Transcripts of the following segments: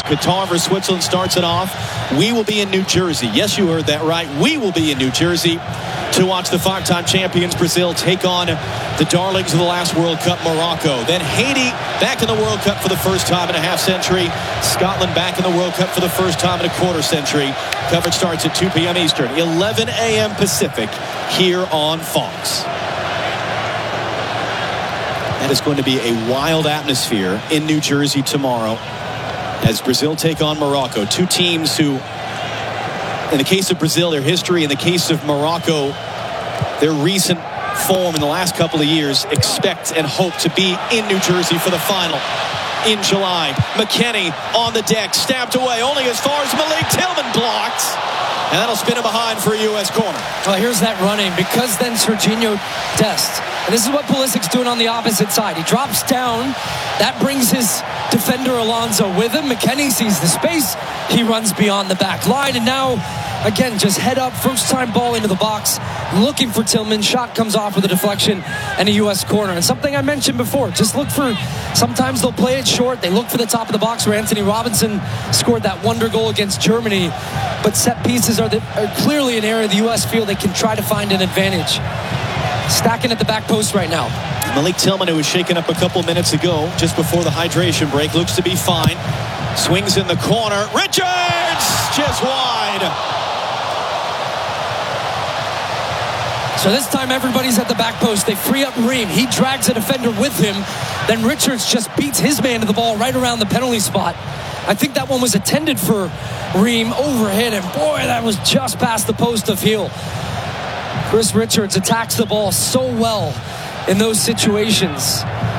Qatar versus Switzerland starts it off. We will be in New Jersey. Yes, you heard that right. We will be in New Jersey to watch the five-time champions Brazil take on the darlings of the last World Cup, Morocco. Then Haiti back in the World Cup for the first time in a half century. Scotland back in the World Cup for the first time in a quarter century. Coverage starts at 2 p.m. Eastern, 11 a.m. Pacific here on Fox. That is going to be a wild atmosphere in New Jersey tomorrow as Brazil take on Morocco. Two teams who, in the case of Brazil, their history. In the case of Morocco, their recent form in the last couple of years, expect and hope to be in New Jersey for the final in July. McKennie on the deck, stabbed away only as far as Malik Tillman blocked. And that'll spin him behind for a U.S. corner. Well, here's that running, because then Sergiño Dest. And this is what Pulisic's doing on the opposite side. He drops down. That brings his defender Alonso with him. McKennie sees the space. He runs beyond the back line. And now, again, just head up, first time ball into the box, looking for Tillman. Shot comes off with a deflection and a U.S. corner. And something I mentioned before, just look for, sometimes they'll play it short. They look for the top of the box where Anthony Robinson scored that wonder goal against Germany. But set pieces are clearly an area of the U.S. field they can try to find an advantage. Stacking at the back post right now. Malik Tillman, who was shaken up a couple minutes ago, just before the hydration break, looks to be fine. Swings in the corner. Richards! Just wide. So this time everybody's at the back post. They free up Ream. He drags a defender with him. Then Richards just beats his man to the ball right around the penalty spot. I think that one was intended for Ream, overhit him. Boy, that was just past the post of Heel. Chris Richards attacks the ball so well in those situations.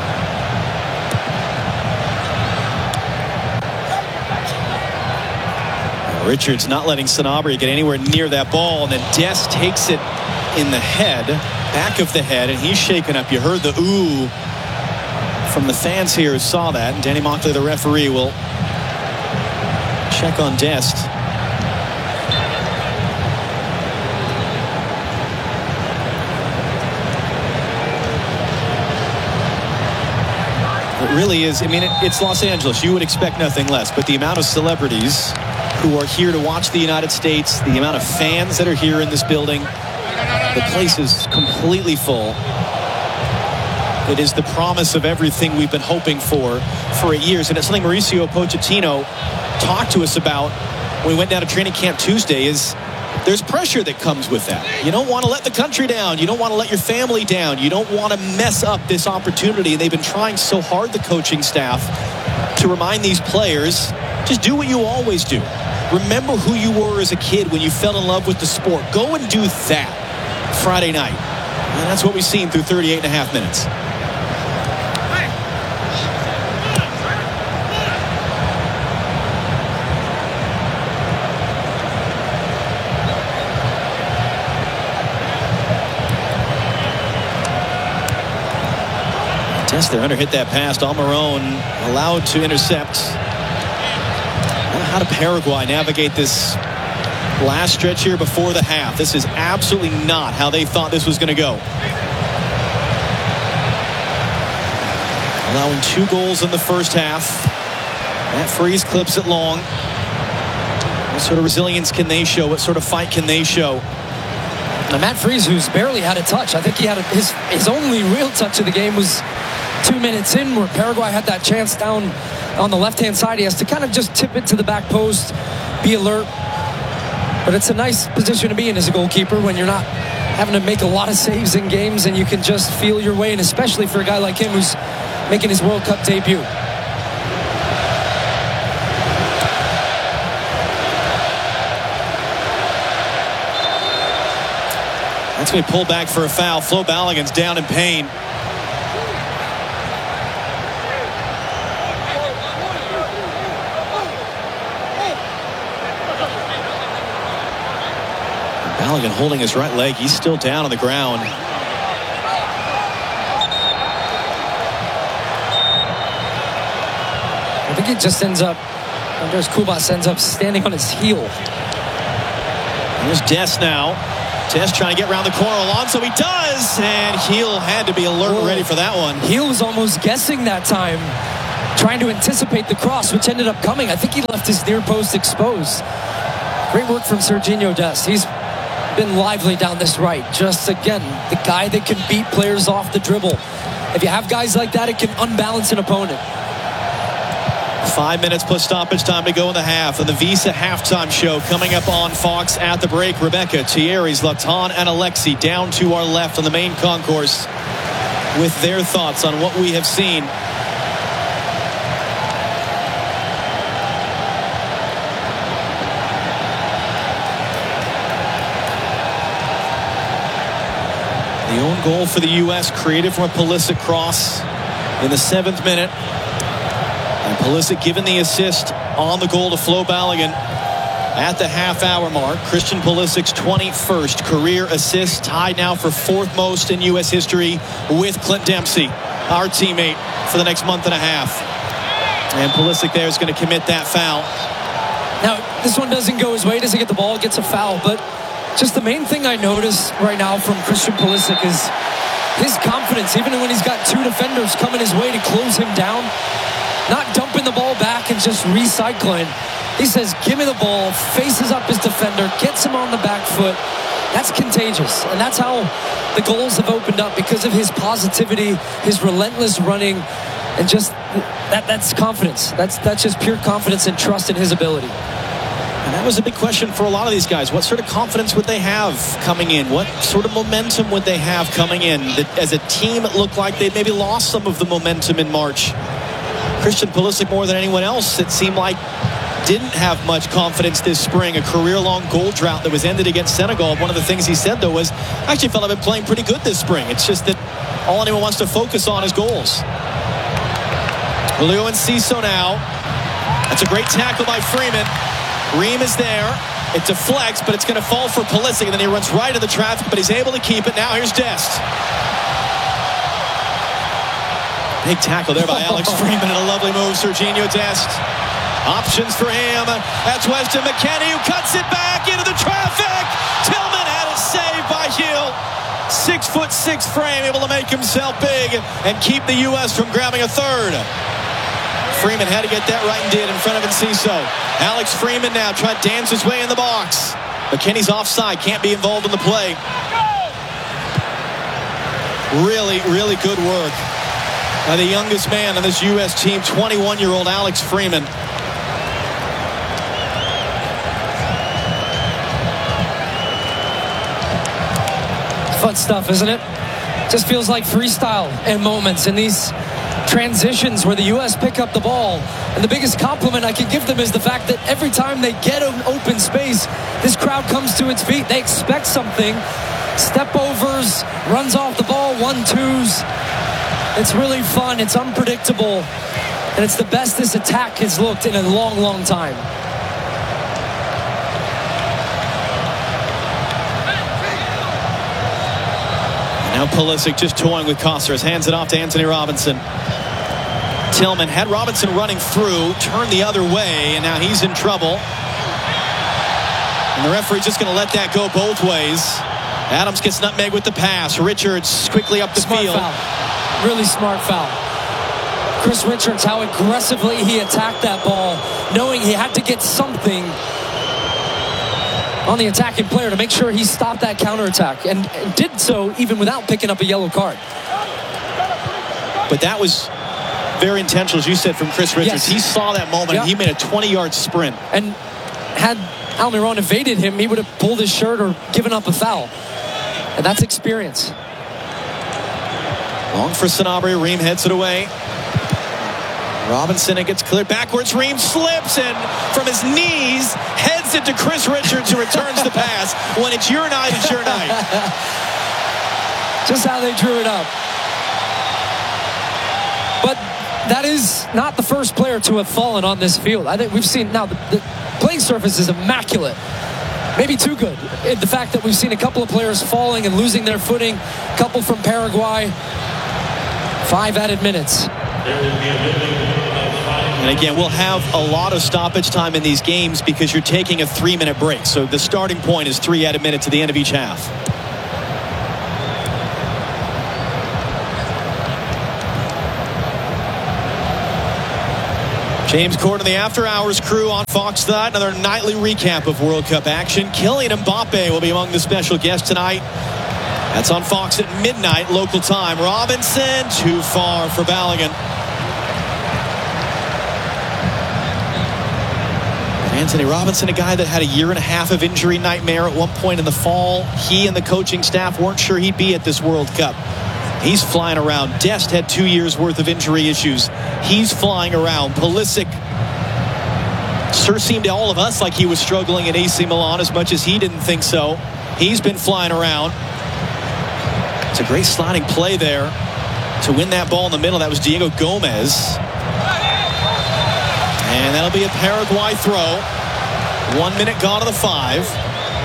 Richards not letting Sanabria get anywhere near that ball, and then Dest takes it in the head, back of the head, and he's shaken up. You heard the ooh from the fans here who saw that, and Danny Mockley, the referee, will check on Dest. It really is. I mean, it's Los Angeles. You would expect nothing less. But the amount of celebrities who are here to watch the United States, the amount of fans that are here in this building, the place is completely full. It is the promise of everything we've been hoping for 8 years. And it's something Mauricio Pochettino talked to us about when we went down to training camp Tuesday, is there's pressure that comes with that. You don't want to let the country down. You don't want to let your family down. You don't want to mess up this opportunity. And they've been trying so hard, the coaching staff, to remind these players, just do what you always do. Remember who you were as a kid when you fell in love with the sport. Go and do that Friday night. And that's what we've seen through 38 and a half minutes. They're under hit that pass. Almiron allowed to intercept. How did Paraguay navigate this last stretch here before the half? This is absolutely not how they thought this was going to go. Allowing 2 goals in the first half. Matt Freese clips it long. What sort of resilience can they show? What sort of fight can they show? Now, Matt Freese, who's barely had a touch. I think he had his only real touch of the game was 2 minutes in, where Paraguay had that chance down on the left-hand side. He has to kind of just tip it to the back post, be alert. But it's a nice position to be in as a goalkeeper when you're not having to make a lot of saves in games and you can just feel your way, and especially for a guy like him who's making his World Cup debut. That's going to be pulled back for a foul. Flo Balogun's down in pain. Balogun holding his right leg. He's still down on the ground. I think it just ends up, Andres Cubas ends up standing on his heel. There's Dest now. Dest trying to get around the corner. Alonso, he does. And Heel had to be alert and ready for that one. Heel was almost guessing that time. trying to anticipate the cross, which ended up coming. I think he left his near post exposed. Great work from Sergiño Dest. He's been lively down this right. Just, again, the guy that can beat players off the dribble. If you have guys like that, it can unbalance an opponent. 5 minutes plus stoppage time to go in the half. And the Visa halftime show coming up on Fox at the break. Rebecca, Thierry, Zlatan, and Alexi down to our left on the main concourse with their thoughts on what we have seen. The own goal for the U.S. created from a Pulisic cross in the 7th minute. And Pulisic given the assist on the goal to Flo Balogun at the half-hour mark. Christian Pulisic's 21st career assist, tied now for 4th most in U.S. history with Clint Dempsey, our teammate, for the next month and a half. And Pulisic there is going to commit that foul. Now, this one doesn't go his way. Doesn't get the ball, gets a foul. But just the main thing I notice right now from Christian Pulisic is his confidence, even when he's got 2 defenders coming his way to close him down. Not dumping the ball back and just recycling. He says, give me the ball, faces up his defender, gets him on the back foot. That's contagious. And that's how the goals have opened up, because of his positivity, his relentless running, and just that's confidence. That's just pure confidence and trust in his ability. And that was a big question for a lot of these guys. What sort of confidence would they have coming in? What sort of momentum would they have coming in? That as a team, it looked like they'd maybe lost some of the momentum in March. Christian Pulisic, more than anyone else, it seemed like didn't have much confidence this spring. A career-long goal drought that was ended against Senegal. One of the things he said, though, was, I actually felt I've been playing pretty good this spring. It's just that all anyone wants to focus on is goals. Julio Enciso now. That's a great tackle by Freeman. Ream is there. It deflects, but it's going to fall for Pulisic, and then he runs right into the traffic, but he's able to keep it. Now here's Dest. Big tackle there by Alex Freeman, and a lovely move, Sergiño Dest. Options for him. That's Weston McKennie, who cuts it back into the traffic. Tillman had it saved by Hill. 6'6" frame, able to make himself big and keep the U.S. from grabbing a third. Freeman had to get that right and did in front of Enciso. Alex Freeman now trying to dance his way in the box. McKennie's offside, can't be involved in the play. Really, really good work by the youngest man on this U.S. team, 21-year-old Alex Freeman. Fun stuff, isn't it? Just feels like freestyle in moments in these transitions where the U.S. pick up the ball. And the biggest compliment I can give them is the fact that every time they get an open space, this crowd comes to its feet. They expect something. Step overs, runs off the ball, 1-2s. It's really fun. It's unpredictable. And it's the best this attack has looked in a long, long time. Now Pulisic just toying with Costas. Hands it off to Anthony Robinson. Tillman had Robinson running through, turned the other way, and now he's in trouble. And the referee's just going to let that go both ways. Adams gets nutmeg with the pass. Richards quickly up the field. Foul. Really smart foul. Chris Richards, how aggressively he attacked that ball, knowing he had to get something on the attacking player to make sure he stopped that counterattack, and did so even without picking up a yellow card. But that was very intentional, as you said, from Chris Richards. Yes. He saw that moment, and he made a 20-yard sprint. And had Almiron evaded him, he would have pulled his shirt or given up a foul. And that's experience. Long for Sanabria. Ream heads it away. Robinson, it gets cleared backwards. Ream slips and from his knees heads it to Chris Richards, who returns the pass. When it's your night, it's your night. Just how they drew it up. But that is not the first player to have fallen on this field. I think we've seen now the playing surface is immaculate. Maybe too good. The fact that we've seen a couple of players falling and losing their footing. A couple from Paraguay. 5 added minutes. And again, we'll have a lot of stoppage time in these games because you're taking a 3-minute break. So the starting point is 3 added minutes at the end of each half. James Corden and the After Hours crew on Fox tonight. Another nightly recap of World Cup action. Kylian Mbappe will be among the special guests tonight. That's on Fox at midnight local time. Robinson, too far for Balogun. Anthony Robinson, a guy that had a year and a half of injury nightmare at one point in the fall. He and the coaching staff weren't sure he'd be at this World Cup. He's flying around. Dest had 2 years worth of injury issues. He's flying around. Pulisic sure seemed to all of us like he was struggling at AC Milan as much as he didn't think so. He's been flying around. It's a great sliding play there to win that ball in the middle. That was Diego Gomez. And that'll be a Paraguay throw. 1 minute gone to the 5.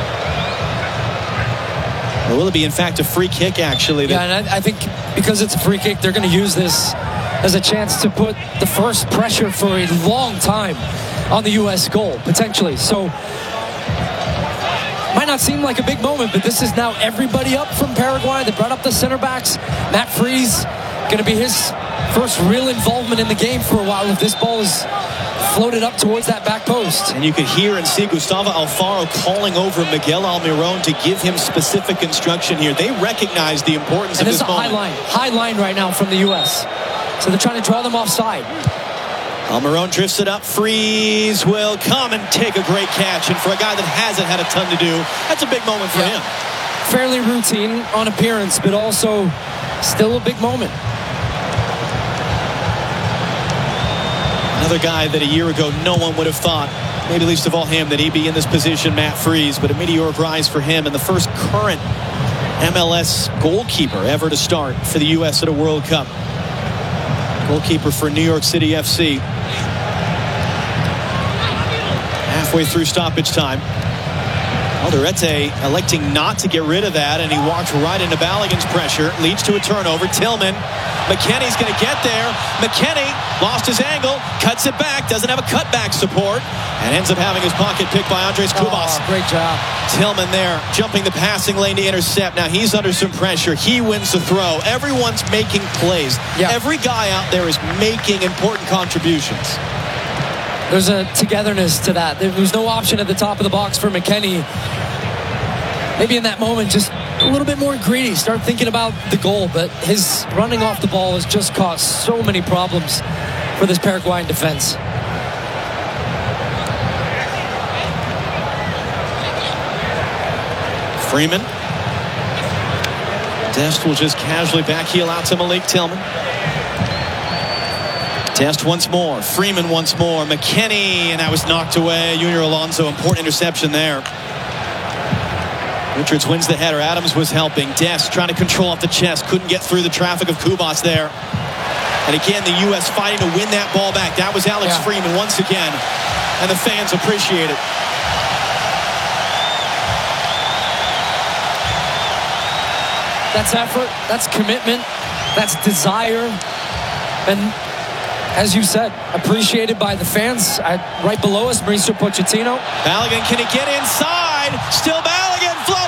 Or will it be, in fact, a free kick, actually? Yeah, and I think because it's a free kick, they're going to use this as a chance to put the first pressure for a long time on the U.S. goal, potentially. So, might not seem like a big moment, but this is now everybody up from Paraguay. They brought up the center backs. Matt Freese, going to be his first real involvement in the game for a while if this ball is floated up towards that back post. And you could hear and see Gustavo Alfaro calling over Miguel Almiron to give him specific instruction here. They recognize the importance of this moment. High line right now from the U.S. So they're trying to draw them offside. Almiron drifts it up. Freeze will come and take a great catch. And for a guy that hasn't had a ton to do, that's a big moment for him. Fairly routine on appearance, but also still a big moment. Another guy that a year ago no one would have thought, maybe least of all him, that he'd be in this position, Matt Freese. But a meteoric rise for him and the first current MLS goalkeeper ever to start for the U.S. at a World Cup. Goalkeeper for New York City FC. Halfway through stoppage time. Alderete electing not to get rid of that, and he walked right into Balogun's pressure. Leads to a turnover. Tillman. McKennie's going to get there. McKennie lost his angle, cuts it back, doesn't have a cutback support, and ends up having his pocket picked by Andres Cubas. Great job. Tillman there, jumping the passing lane to intercept. Now he's under some pressure. He wins the throw. Everyone's making plays. Yeah. Every guy out there is making important contributions. There's a togetherness to that. There was no option at the top of the box for McKennie. Maybe in that moment, just a little bit more greedy. Start thinking about the goal, but his running off the ball has just caused so many problems for this Paraguayan defense. Freeman. Dest will just casually backheel out to Malik Tillman. Dest once more. Freeman once more. McKennie, and that was knocked away. Junior Alonso, important interception there. Richards wins the header. Adams was helping. Dest trying to control off the chest. Couldn't get through the traffic of Cubas there. And again, the U.S. fighting to win that ball back. That was Alex Freeman once again. And the fans appreciate it. That's effort. That's commitment. That's desire. And as you said, appreciated by the fans. Right below us, Mauricio Pochettino. Balogun, can he get inside? Still Balogun flies.